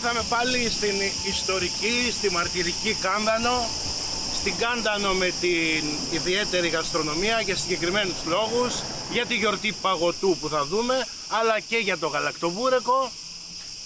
ήρθαμε πάλι στην ιστορική, στη μαρτυρική Κάνδανο. Στην Κάνδανο με την ιδιαίτερη γαστρονομία για συγκεκριμένους λόγους, για τη γιορτή παγωτού που θα δούμε, αλλά και για το γαλακτοβούρεκο.